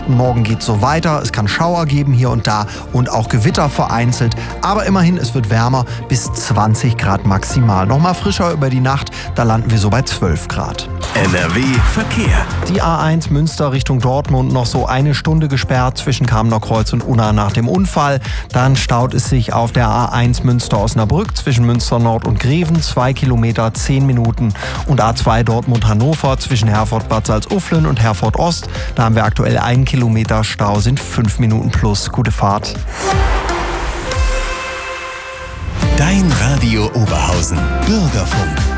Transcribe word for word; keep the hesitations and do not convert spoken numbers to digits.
Und morgen geht's so weiter. Es kann Schauer geben hier und da und auch Gewitter vereinzelt. Aber immerhin, es wird wärmer, bis zwanzig Grad maximal. Nochmal frischer über die Nacht, da landen wir so bei zwölf Grad. N R W Verkehr. Die A eins Münster Richtung Dortmund noch so eine Stunde gesperrt zwischen Kamener Kreuz und Unna nach dem Unfall. Dann staut es sich auf der A eins Münster-Osnabrück zwischen Münster Nord und Greven, zwei Kilometer, zehn Minuten. Und A zwei Dortmund-Hannover zwischen Herford-Bad Salzuflen und Herford-Ost. Da haben wir aktuell einen Kilometer Stau, sind fünf Minuten plus. Gute Fahrt. Dein Radio Oberhausen. Bürgerfunk.